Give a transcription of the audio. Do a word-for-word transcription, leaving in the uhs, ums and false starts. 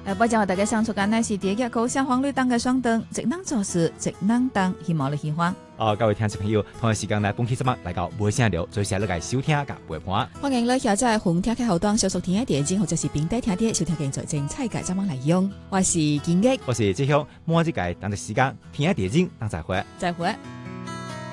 誒，不過大家相處緊呢是第一個小黃綠燈嘅雙燈，職能做事，職能燈，希望你喜歡。 哦，各位聽眾朋友，同樣時間呢，本期節目嚟到尾聲了，最謝你嘅收聽及陪伴。 歡迎你下載紅聽嘅後端，小熟聽嘅電影或者是並帶聽啲小聽嘅在精彩嘅節目內容。我是建益， 我是志雄，每一個當隻時間聽下電影，當再會， 再會。